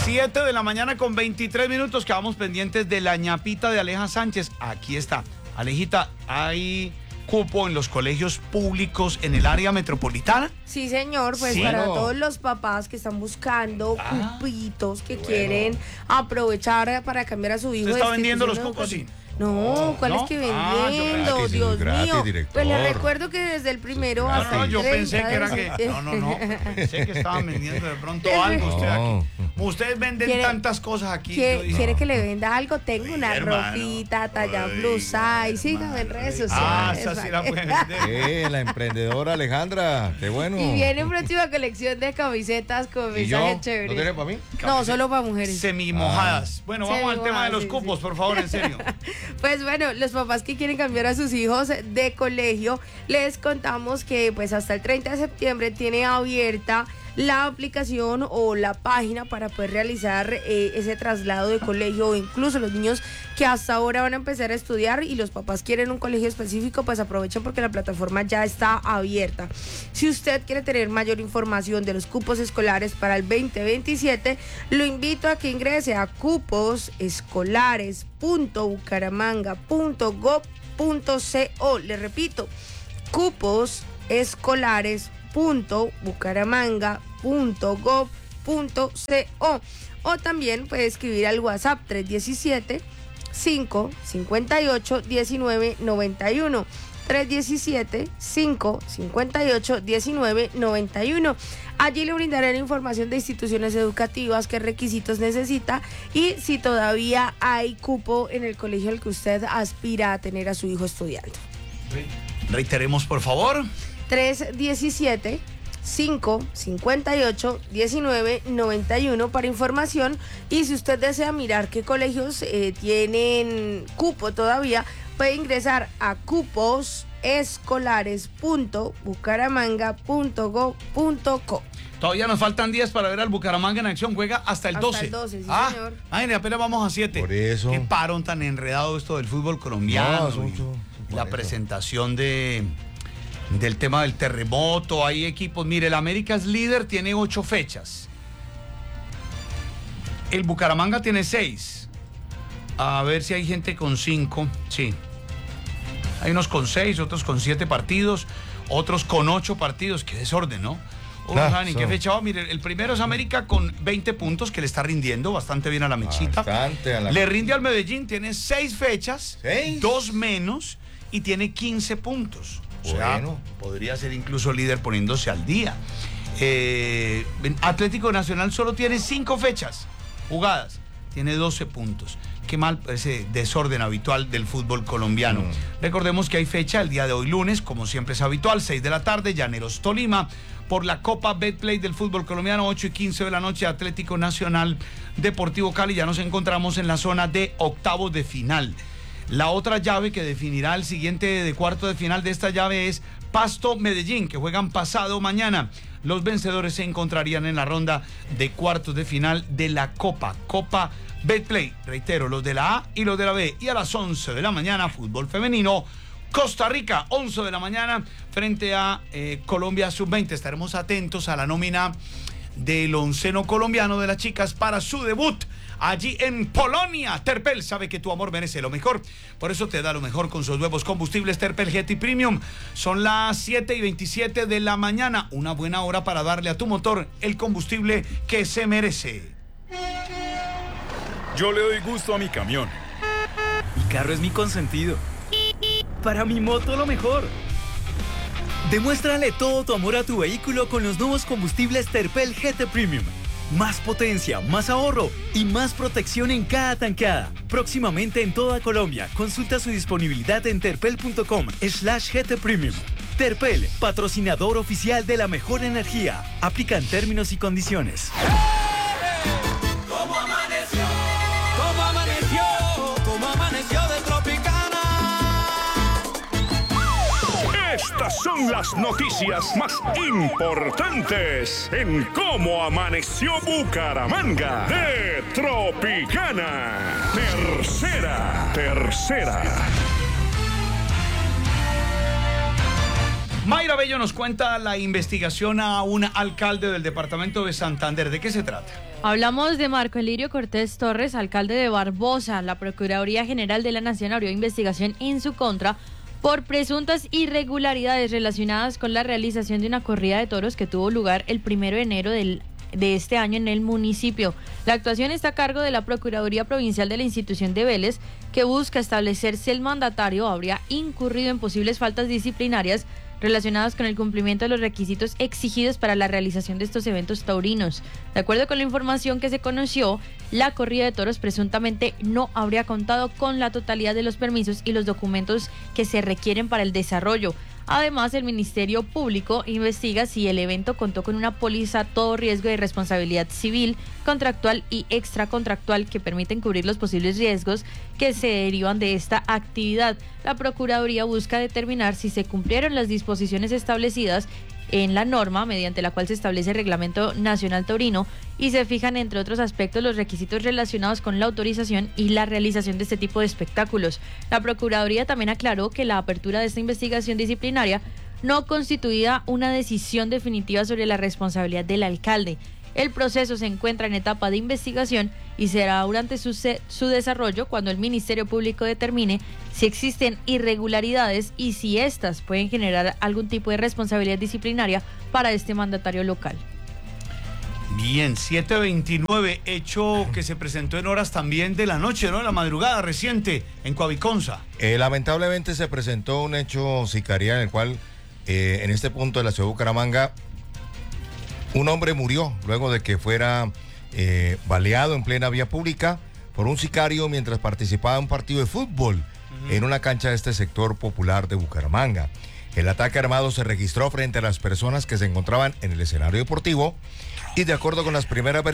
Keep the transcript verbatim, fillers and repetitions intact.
siete de la mañana con veintitrés minutos, quedamos pendientes de la ñapita de Aleja Sánchez. Aquí está. Alejita, ¿hay cupo en los colegios públicos en el área metropolitana? Sí, señor, pues ¿Sí? para No. todos los papás que están buscando Ah, cupitos, que bueno. quieren aprovechar para cambiar a su hijo. ¿Usted está de vendiendo los institución cupos? Sí. educativa. No, ¿cuál ¿no? es que Ah, yo vendiendo? pensé que sí, Dios gratis, mío. director. Pues le recuerdo que desde el primero No, hasta no, el yo pensé treinta que era de que... No, no, no. Pensé que estaban vendiendo de pronto algo usted No. aquí. Ustedes venden ¿Quiere- tantas cosas aquí. ¿Quiere, yo dije, quiere que le venda algo? Tengo Ay, una hermano. ropita, talla Ay, blue size. Sígame en hermano. redes Ah, sociales. esa sí la ¿vale? puede vender. Eh, la emprendedora Alejandra, qué bueno. Y viene próxima colección de camisetas con ¿Y yo? mensajes ¿No chéveres. tiene para mí? No, solo para mujeres. Semimojadas. Bueno, vamos al tema de los Semimojadas, sí, cupos, sí. por favor, en serio. Pues bueno, los papás que quieren cambiar a sus hijos de colegio, les contamos que pues hasta el treinta de septiembre tiene abierta la aplicación o la página para poder realizar eh, ese traslado de colegio, o incluso los niños que hasta ahora van a empezar a estudiar y los papás quieren un colegio específico, pues aprovechen porque la plataforma ya está abierta. Si usted quiere tener mayor información de los cupos escolares para el veinte veintisiete, lo invito a que ingrese a cuposescolares punto bucaramanga punto gob punto co. Le repito, cuposescolares punto bucaramanga punto gob punto co, o también puede escribir al WhatsApp tres diecisiete, cinco cincuenta y ocho, diecinueve noventa y uno. tres diecisiete, cinco cincuenta y ocho, diecinueve noventa y uno. Allí le brindarán información de instituciones educativas, qué requisitos necesita y si todavía hay cupo en el colegio al que usted aspira a tener a su hijo estudiando. Reiteremos, por favor. tres diecisiete, cinco cincuenta y ocho, diecinueve noventa y uno para información, y si usted desea mirar qué colegios eh, tienen cupo todavía, puede ingresar a cuposescolares punto bucaramanga punto gob punto co. Todavía nos faltan días para ver al Bucaramanga en acción. Juega hasta el Hasta doce. el doce, sí, ah, señor. Ay, apenas vamos a siete. Por eso. Qué parón tan enredado esto del fútbol colombiano. No, es y- mucho, y la por eso. presentación de del tema del terremoto. Hay equipos. Mire, el América es líder, tiene ocho fechas. El Bucaramanga tiene seis. A ver si hay gente con cinco. Sí. Hay unos con seis, otros con siete partidos, otros con ocho partidos. Qué desorden, ¿no? Oh, Ah, Dani, ¿qué so. fecha va? Mire, el primero es América con veinte puntos, que le está rindiendo bastante bien a la mechita. Bastante a la- Le rinde al Medellín, tiene seis fechas, ¿Seis? dos menos, y tiene quince puntos. O sea, Bueno. podría ser incluso líder poniéndose al día. Eh, Atlético Nacional solo tiene cinco fechas jugadas, tiene doce puntos. Qué mal ese desorden habitual del fútbol colombiano. Mm. Recordemos que hay fecha el día de hoy lunes, como siempre es habitual, seis de la tarde, Llaneros Tolima, por la Copa Betplay del fútbol colombiano, ocho y quince de la noche, Atlético Nacional Deportivo Cali. Ya nos encontramos en la zona de octavos de final. La otra llave que definirá el siguiente de cuarto de final de esta llave es Pasto Medellín, que juegan pasado mañana. Los vencedores se encontrarían en la ronda de cuartos de final de la Copa, Copa Betplay. Reitero, los de la A y los de la B. Y a las once de la mañana, fútbol femenino, Costa Rica, once de la mañana, frente a eh, Colombia sub veinte. Estaremos atentos a la nómina del onceno colombiano de las chicas para su debut allí en Polonia. Terpel sabe que tu amor merece lo mejor, por eso te da lo mejor con sus nuevos combustibles Terpel G T Premium. Son las siete y veintisiete de la mañana, una buena hora para darle a tu motor el combustible que se merece. Yo le doy gusto a mi camión. Mi carro es mi consentido. Para mi moto lo mejor. Demuéstrale todo tu amor a tu vehículo con los nuevos combustibles Terpel G T Premium. Más potencia, más ahorro y más protección en cada tanqueada. Próximamente en toda Colombia. Consulta su disponibilidad en terpel punto com slash G T Premium. Terpel, patrocinador oficial de la mejor energía. Aplican términos y condiciones. ¿Cómo amaneció? ¿Cómo amaneció? ¿Cómo amaneció de Tropicana? Estas son las noticias más importantes en Cómo Amaneció Bucaramanga de Tropicana. Tercera, tercera. Mayra Bello nos cuenta la investigación a un alcalde del departamento de Santander. ¿De qué se trata? Hablamos de Marco Elirio Cortés Torres, alcalde de Barbosa. La Procuraduría General de la Nación abrió investigación en su contra por presuntas irregularidades relacionadas con la realización de una corrida de toros que tuvo lugar el primero de enero del de este año en el municipio. La actuación está a cargo de la Procuraduría Provincial de la institución de Vélez, que busca establecer si el mandatario habría incurrido en posibles faltas disciplinarias relacionadas con el cumplimiento de los requisitos exigidos para la realización de estos eventos taurinos. De acuerdo con la información que se conoció, la corrida de toros presuntamente no habría contado con la totalidad de los permisos y los documentos que se requieren para el desarrollo. Además, el Ministerio Público investiga si el evento contó con una póliza a todo riesgo de responsabilidad civil, contractual y extracontractual que permiten cubrir los posibles riesgos que se derivan de esta actividad. La Procuraduría busca determinar si se cumplieron las disposiciones establecidas en la norma mediante la cual se establece el Reglamento Nacional Taurino y se fijan, entre otros aspectos, los requisitos relacionados con la autorización y la realización de este tipo de espectáculos. La Procuraduría también aclaró que la apertura de esta investigación disciplinaria no constituía una decisión definitiva sobre la responsabilidad del alcalde. El proceso se encuentra en etapa de investigación y será durante su, su desarrollo cuando el Ministerio Público determine si existen irregularidades y si éstas pueden generar algún tipo de responsabilidad disciplinaria para este mandatario local. Bien, siete veintinueve, hecho que se presentó en horas también de la noche, ¿no? La madrugada reciente en Coaviconza. Eh, lamentablemente se presentó un hecho sicarial en el cual, eh, en este punto de la ciudad de Bucaramanga, un hombre murió luego de que fuera eh, baleado en plena vía pública por un sicario mientras participaba en un partido de fútbol uh-huh. en una cancha de este sector popular de Bucaramanga. El ataque armado se registró frente a las personas que se encontraban en el escenario deportivo y, de acuerdo con las primeras versiones,